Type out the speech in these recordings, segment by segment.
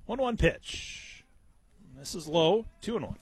1-1 pitch. This is low, 2-1.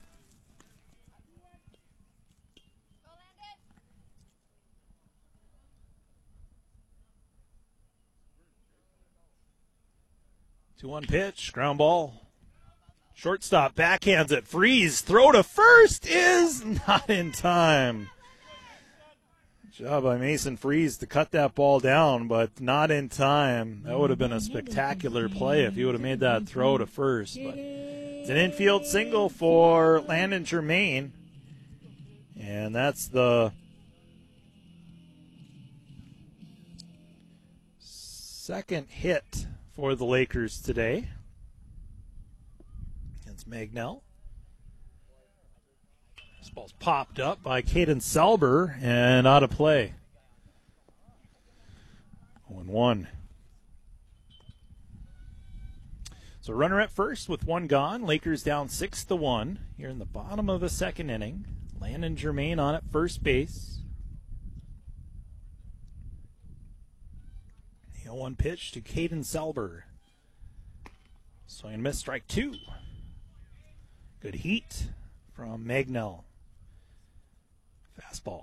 Two-one pitch, ground ball. Shortstop backhands it. Freeze, throw to first is not in time. Job by Mason Freeze to cut that ball down, but not in time. That would have been a spectacular play if he would have made that throw to first. But it's an infield single for Landon Germain, and that's the second hit for the Lakers today against Magnell. This ball's popped up by Caden Selber and out of play. 0-1. So runner at first with one gone. Lakers down 6-1 here in the bottom of the second inning. Landon Germain on at first base. The 0-1 pitch to Caden Selber. Swing and miss, strike two. Good heat from Magnell. Fastball.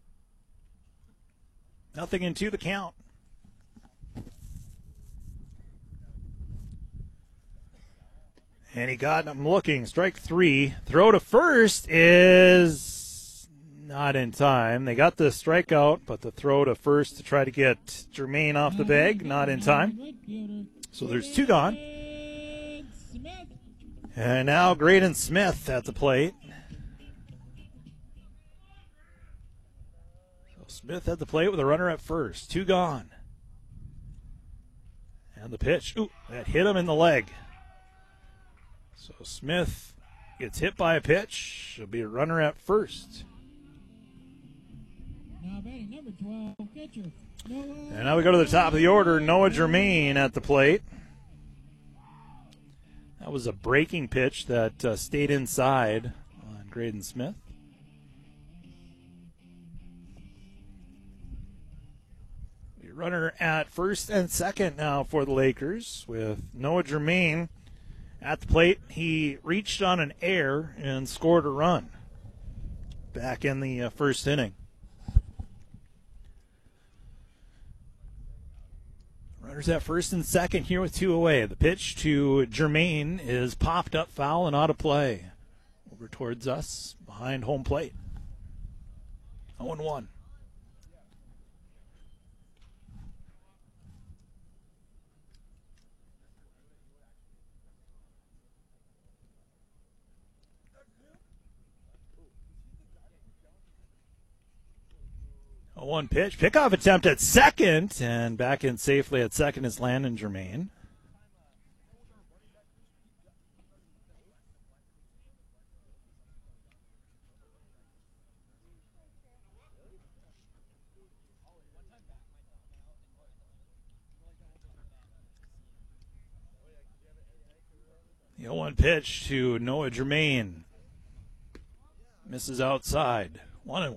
Nothing into the count. And he got, I'm looking, strike three. Throw to first is not in time. They got the strikeout, but the throw to first to try to get Germain off the bag, not in time. So there's two gone. And now Graydon Smith at the plate. So Smith at the plate with a runner at first. Two gone. And the pitch. Ooh, that hit him in the leg. So Smith gets hit by a pitch. It'll be a runner at first. Now batting number 12, catcher. And now we go to the top of the order. Noah Germain at the plate. That was a breaking pitch that stayed inside on Graydon Smith. Runner at first and second now for the Lakers with Noah Germain at the plate. He reached on an error and scored a run back in the first inning. Runners at first and second here with two away. The pitch to Germain is popped up foul and out of play. Over towards us behind home plate. 0-1. A one pitch. Pickoff attempt at second, and back in safely at second is Landon Germain. The 0-1 pitch to Noah Germain. Misses outside. 1-1.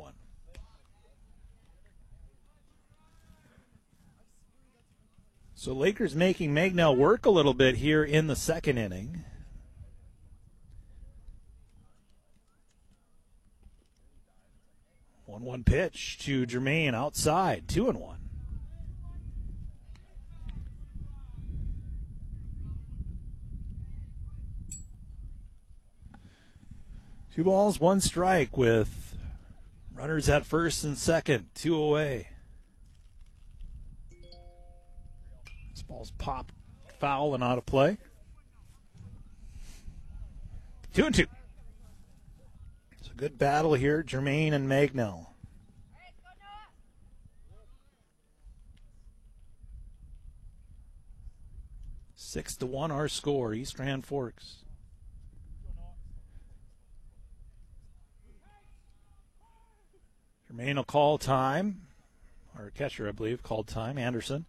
So Lakers making Magnell work a little bit here in the second inning. One pitch to Germain outside, 2-1. Two balls, one strike with runners at first and second, two away. Ball's popped foul and out of play. 2-2. It's a good battle here, Germain and Magnell. Six to 1 our score, East Grand Forks. Germain will call time. Our catcher, I believe, called time, Anderson.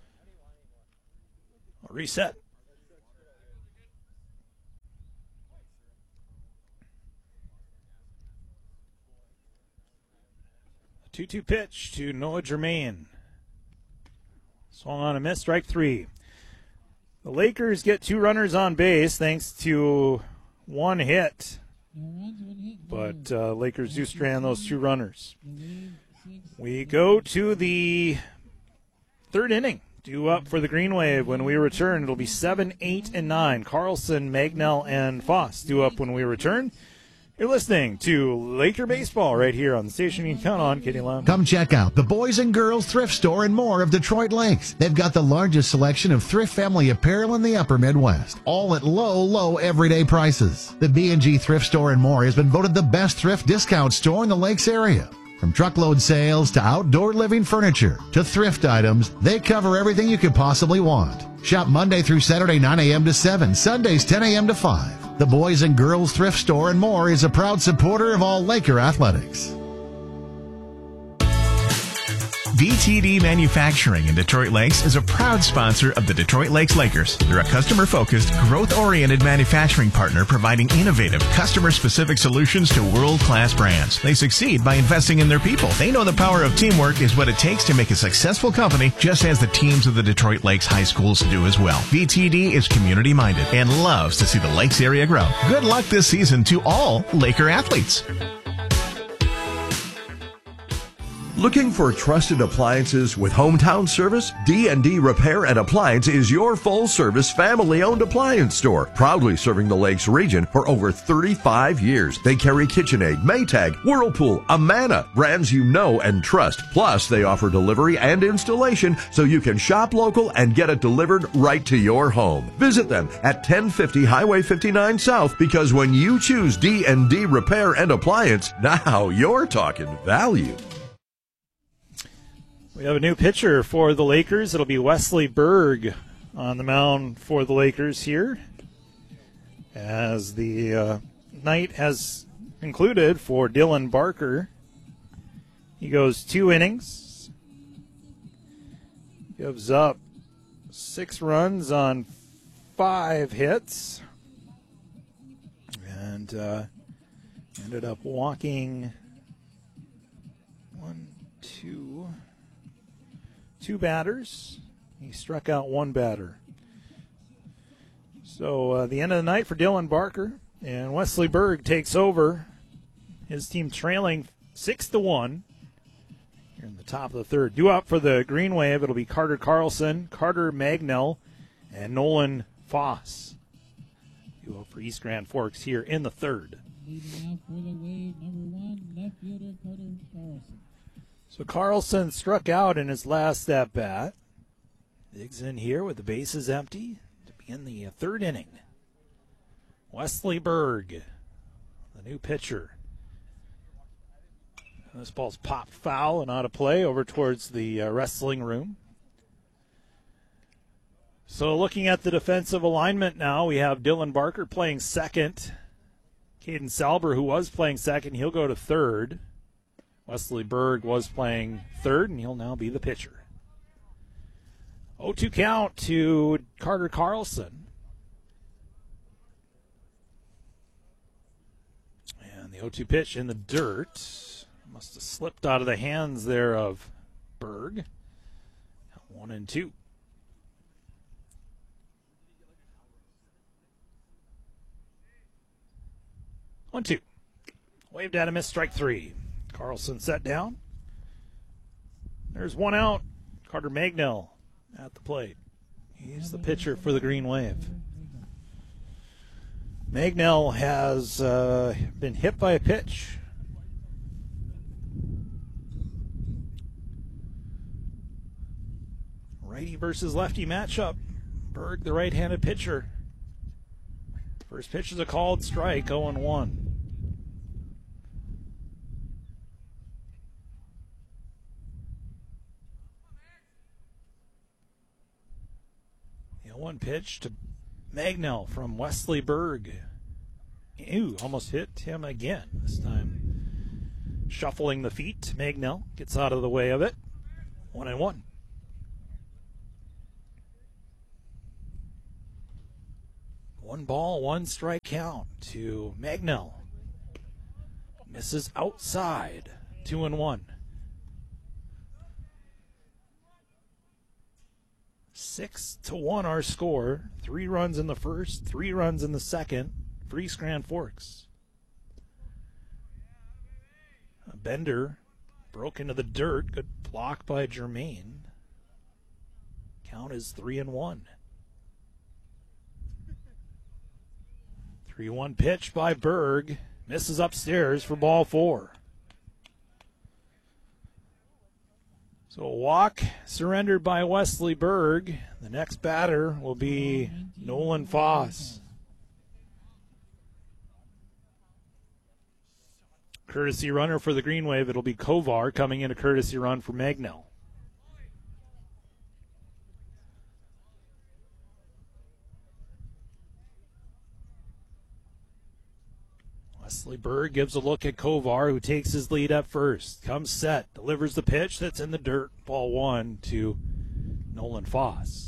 Reset. A 2-2 pitch to Noah Germain. Swung on a miss, strike three. The Lakers get 2 runners on base thanks to 1 hit. No runs, 1 hit. But Lakers do strand those 2 runners. We go to the 3rd inning. Due up for the Green Wave when we return. It'll be 7, 8, and 9. Carlson, Magnell, and Foss due up when we return. You're listening to Laker Baseball right here on the station you can count on, Kitty Lamb. Come check out the Boys and Girls Thrift Store and more of Detroit Lakes. They've got the largest selection of thrift family apparel in the upper Midwest, all at low everyday prices. The B&G Thrift Store and more has been voted the best thrift discount store in the Lakes area. From truckload sales to outdoor living furniture to thrift items, they cover everything you could possibly want. Shop Monday through Saturday 9 a.m. to 7, Sundays 10 a.m. to 5. The Boys and Girls Thrift Store and more is a proud supporter of all Laker athletics. DTD Manufacturing in Detroit Lakes is a proud sponsor of the Detroit Lakes Lakers. They're a customer-focused, growth-oriented manufacturing partner providing innovative, customer-specific solutions to world-class brands. They succeed by investing in their people. They know the power of teamwork is what it takes to make a successful company, just as the teams of the Detroit Lakes High Schools do as well. DTD is community-minded and loves to see the Lakes area grow. Good luck this season to all Laker athletes. Looking for trusted appliances with hometown service? D&D Repair and Appliance is your full-service, family-owned appliance store, proudly serving the Lakes region for over 35 years. They carry KitchenAid, Maytag, Whirlpool, Amana, brands you know and trust. Plus, they offer delivery and installation so you can shop local and get it delivered right to your home. Visit them at 1050 Highway 59 South, because when you choose D&D Repair and Appliance, now you're talking value. We have a new pitcher for the Lakers. It'll be Wesley Berg on the mound for the Lakers here, as the night has concluded for Dylan Barker. He goes 2 innings, gives up 6 runs on 5 hits, and ended up walking 2 batters. He struck out 1 batter. So the end of the night for Dylan Barker, and Wesley Berg takes over. His team trailing 6-1 here in the top of the 3rd. Due up for the Green Wave, it'll be Carter Carlson, Carter Magnell, and Nolan Foss. Due up for East Grand Forks here in the 3rd. Leading out for the Wave, number 1, left fielder Carter Carlson. So Carlson struck out in his last at-bat. Digs in here with the bases empty to begin the 3rd inning. Wesley Berg, the new pitcher. And this ball's popped foul and out of play over towards the wrestling room. So looking at the defensive alignment now, we have Dylan Barker playing second. Caden Salber, who was playing second, he'll go to third. Wesley Berg was playing third, and he'll now be the pitcher. 0-2 count to Carter Carlson. And the 0-2 pitch in the dirt. Must have slipped out of the hands there of Berg. 1-2. 1-2. Waved at him, missed, strike 3. Carlson set down. There's 1 out. Carter Magnell at the plate. He's the pitcher for the Green Wave. Magnell has been hit by a pitch. Righty versus lefty matchup. Berg, the right-handed pitcher. First pitch is a called strike, 0-1. One pitch to Magnell from Wesley Berg. Ooh, almost hit him again. This time shuffling the feet. Magnell gets out of the way of it. 1-1. 1 ball, 1 strike count to Magnell. Misses outside. 2-1. 6-1 our score. 3 runs in the first, 3 runs in the second. Freeze Grand Forks. A bender broke into the dirt. Good block by Germain. Count is 3-1. 3-1 pitch by Berg. Misses upstairs for ball 4. So a walk surrendered by Wesley Berg. The next batter will be Nolan Foss. Courtesy runner for the Green Wave, it'll be Kovar coming in a courtesy run for Magnell. Wesley Berg gives a look at Kovar, who takes his lead at first. Comes set, delivers the pitch that's in the dirt. Ball 1 to Nolan Foss.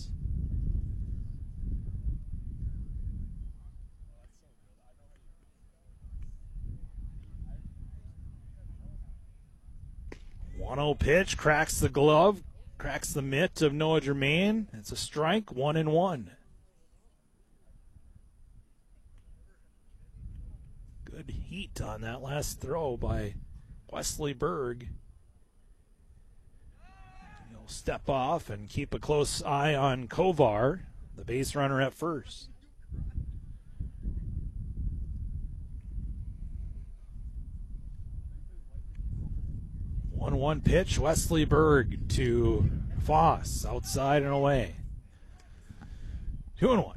One-0 pitch, cracks the glove, cracks the mitt of Noah Germain. It's a strike, 1-1. Good heat on that last throw by Wesley Berg. He'll step off and keep a close eye on Kovar, the base runner at first. One pitch, Wesley Berg to Foss, outside and away. 2-1.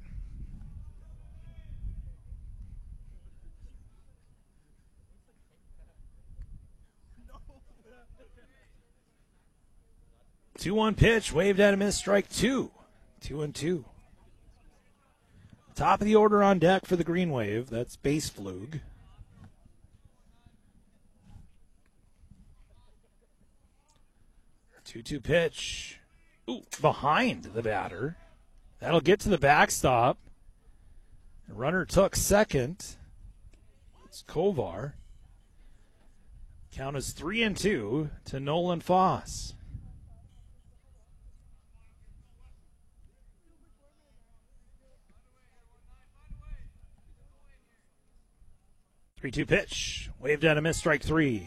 Two-one pitch, waved at him as strike 2. 2-2. Top of the order on deck for the Green Wave. That's Base Flug. 2-2 pitch. Ooh, behind the batter. That'll get to the backstop. The runner took second. It's Kovar. Count is 3-2 to Nolan Foss. Three-two pitch. Waved at a miss, strike 3.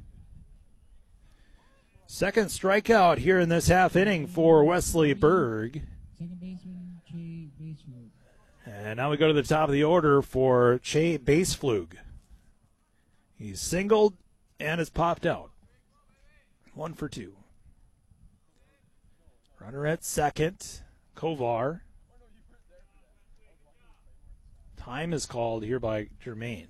Second strikeout here in this half inning for Wesley Berg. Second baseman, Che Baseflug. And now we go to the top of the order for Che Baseflug. He's singled and has popped out. 1 for 2. Runner at second, Kovar. Time is called here by Germain.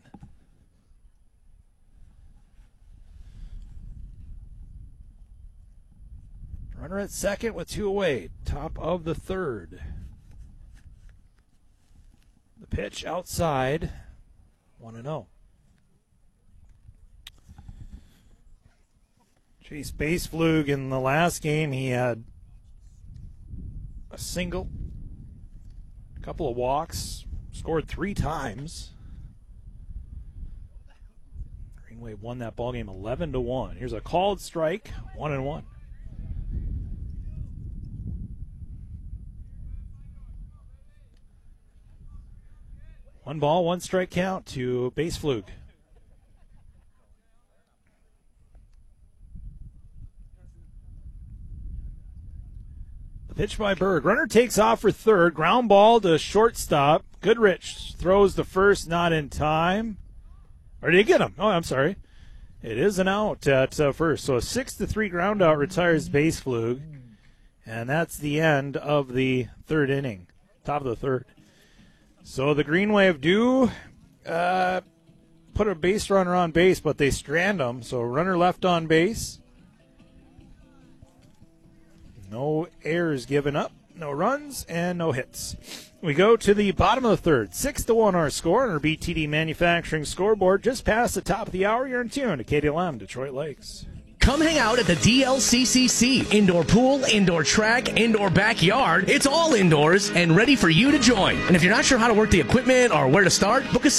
Runner at second with 2 away. Top of the third. The pitch outside. 1-0. Chase Baseflug in the last game, he had a single, a couple of walks, scored 3 times. Green Wave won that ball game 11-1. Here's a called strike, 1-1. One ball, 1 strike count to Baseflug. The pitch by Berg. Runner takes off for third. Ground ball to shortstop. Goodrich throws the first, not in time. Or did he get him? Oh, I'm sorry. It is an out at first. So a 6-3 ground out retires Baseflug. And that's the end of the third inning. Top of the third. So the Green Wave do put a base runner on base, but they strand him. So runner left on base. No errors given up, no runs, and no hits. We go to the bottom of the third. 6-1 our score on our BTD Manufacturing scoreboard. Just past the top of the hour, you're in tune to KDLM, Detroit Lakes. Come hang out at the DLCCC. Indoor pool, indoor track, indoor backyard. It's all indoors and ready for you to join. And if you're not sure how to work the equipment or where to start, book a